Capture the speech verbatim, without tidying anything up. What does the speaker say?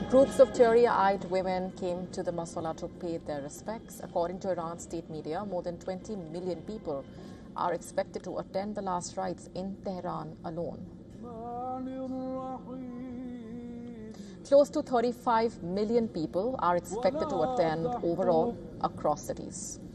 Groups of teary-eyed women came to the Mausolea to pay their respects. According to Iran state media, more than twenty million people are expected to attend the last rites in Tehran alone. Close to thirty-five million people are expected to attend overall across cities.